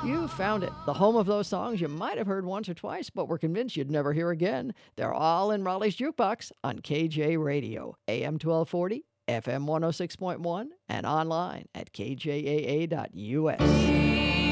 You found it. The home of those songs you might have heard once or twice, but were convinced you'd never hear again. They're all in Raleigh's Jukebox on KJ Radio, AM 1240, FM 106.1, and online at kjaa.us.